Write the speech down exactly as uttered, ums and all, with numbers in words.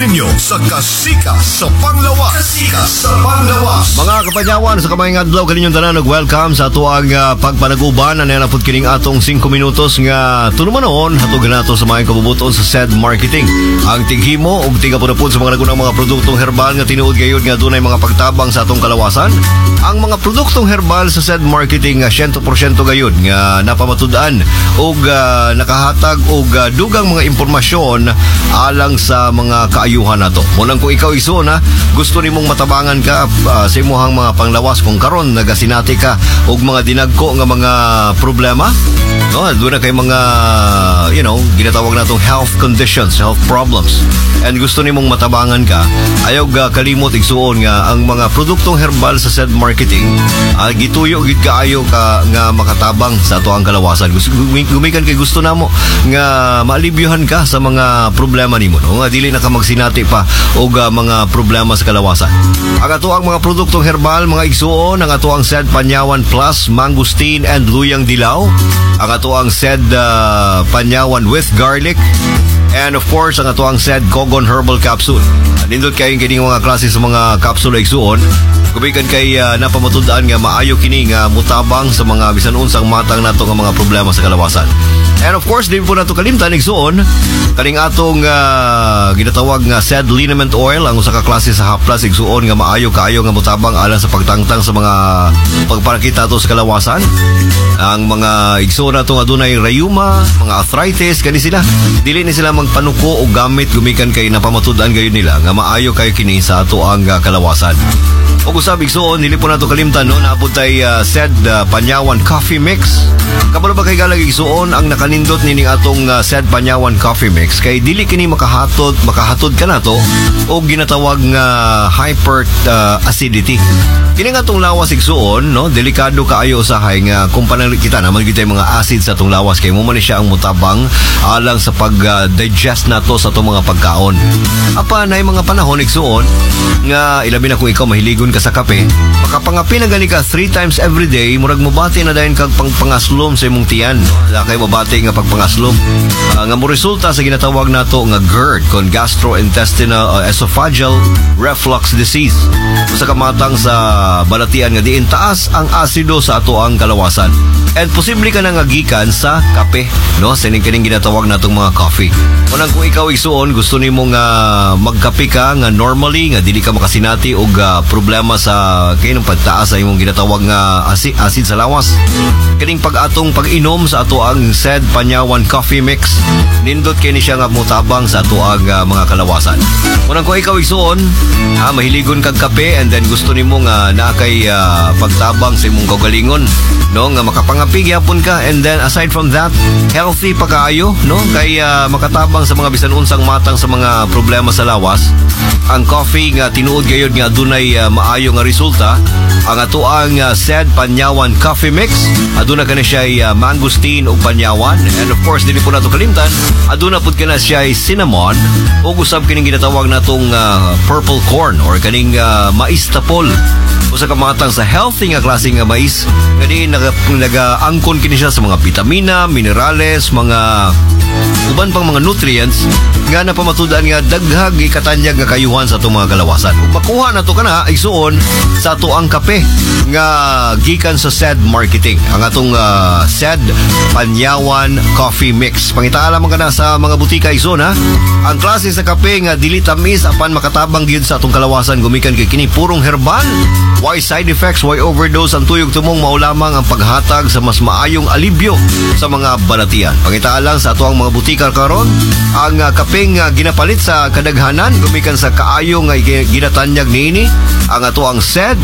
ninyo sa Kasika sa Panglawas. Kasika sa Panglawas. Mga kapanyawan, sa kamayang adlaw kaninyong tanan, welcome sa ato ang uh, pagpanaguban na nanapod kining atong five minutos nga tunumanon hatog nato sa mga kabubuton sa S E D Marketing. Ang tighimo ug tigapudapod sa mga nagunang mga produktong herbal nga tinuod gayud nga dunay mga pagtabang sa atong kalawasan. Ang mga produktong herbal sa S E D Marketing nga one hundred percent gayud nga napamatud-an ug uh, nakahatag og uh, dugang mga impormasyon alang sa mga kaayuhan nato. Munang kung ikaw iso na gusto nimong matabangan ka uh, sa imuhang mga panglawas kung karon nagasinati ka og mga dinagko nga mga problema, no, doon na kay mga you know ginatawag natong health conditions, health problems, and gusto nimong matabangan ka, ayaw ga kalimot igsuon nga ang mga produktong herbal sa S E D Marketing uh, gituyo gid kaayo ka nga makatabang sa ato ang kalawasan. Gusto gumikan kay gusto namo nga maalibyohan ka sa mga problema nimo, no, nga dili na ka magsinati pa og uh, mga problema sa kalawasan. Ang ato ang mga produktong herbal, mga igsuon, ang ato ang S E D Panyawan Plus, Mangustin and Luyang Dilaw, ang ato ang S E D uh, Panyawan with Garlic, and of course ang ato ang S E D Kogon Herbal Capsule. Nindot kayong kining mga klase sa mga kapsula igsuon, kubikan kay uh, napamatud-an nga maayo kini nga mutabang sa mga bisan unsang matang nato nga mga problema sa kalawasan. And of course, di po nato kalimtan igsuon kaning atong uh, ginatawag nga S E D Liniment Oil, ang usa ka klase sa haplas igsuon nga maayo kaayo nga mutabang alang sa pagtangtang sa mga pagparakita to sa kalawasan. Ang mga igsuon nato nga dunay rayuma, mga arthritis, kani sila dili ni sila magpanuko og gamit gumikan kay napamatud-an gayud nila nga maayo kayo kini sa ato ang uh, kalawasan. O usab igsuon, dili po nato kalimtan no, naabot tay uh, S E D uh, Panyawan Coffee Mix. Kabalo ba kay galag igsuon ang nakanindot nining atong uh, S E D Panyawan Coffee Mix kay dili kini makahatod makahatod ka nato o ginatawag nga hyper uh, acidity. Kini nga atong lawas igsuon, no, delikado kaayo usahay nga kung panangita naman gitay mga acid sa atong lawas kay mo man siya ang mutabang alang sa pag-digest uh, nato sa atong mga pagkaon. Apa nay mga panahon igsuon nga ilabi na kung ikaw mahiligon ka sa kape, makapangapi na gani ka three times every day, murag mabati na dayon kag pangpangaslom sa imong tiyan, no? Kay mabati nga pagpangaslom uh, nga mo resulta sa ginatawag nato nga G E R D, kon gastrointestinal uh, esophageal reflux disease. Usa ka matang sa balatian nga diin taas ang asido sa ato ang kalawasan. And posible ka na nga gikan sa kape, no? Sa kining ginatawag natong mga coffee. Unang kung ikaw igsuon, gusto nimo nga magkape ka nga normally nga dili ka makasinati og uh, problema sa kinong pagtaas sa imong ginatawag nga acid, acid sa lawas. Kining pag-atong pag-inom sa ato ang S E D Panyawan Coffee Mix, nindot kini siya nga mutabang sa ato ang uh, mga kalawasan. Unang kung ikaw igsuon, ha, mahiligon kag kape and then gusto nimo nga naa kay uh, pagtabang sa imong kaugalingon, no, nga makapangapig yapon ka, and then aside from that, healthy pa kaayo, no, kay uh, makatabang sa mga bisan unsang matang sa mga problema sa lawas. Ang coffee nga tinuod gayud nga adunay uh, maayo nga resulta. Ang ato ang uh, S E D Panyawan Coffee Mix, aduna kana siya uh, mangustin ug panyawan, and of course dili po nato kalimtan, aduna pud kana siya cinnamon ug usab kining ginatawag natong uh, purple corn or kaning uh, mais tapol. Usa ka matang sa healthy nga klase nga mais, kani naga nagaangkon kini siya sa mga vitamina, minerales, mga uban pang mga nutrients nga napamatudan nga daghag ikatanyag nga kayuhan sa atong mga kalawasan. Ug makuha nato kana igsuon sa ato ang kape nga gikan sa S E D Marketing, ang atong uh, S E D Panyawan Coffee Mix. Pangita lamang kana sa mga butika igsuon, ha. Ang klase sa kape nga dili tamis apan makatabang gyud sa atong kalawasan gumikan kay kini purong herbal. Why side effects, why overdose? Ang tuyog tumong mao lamang ang paghatag sa mas maayong alibyo sa mga balatian. Pangitaan lang sa ato ang mga butika karon, ang uh, kapeng uh, ginapalit sa kadaghanan gumikan sa kaayo nga ginatanyag niini ang ato ang S E D